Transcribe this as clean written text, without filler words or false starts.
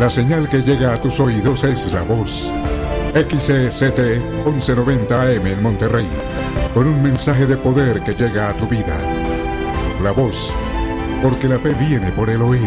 La señal que llega a tus oídos es La Voz. XCT 1190 AM en Monterrey. Con un mensaje de poder que llega a tu vida. La Voz, porque la fe viene por el oír.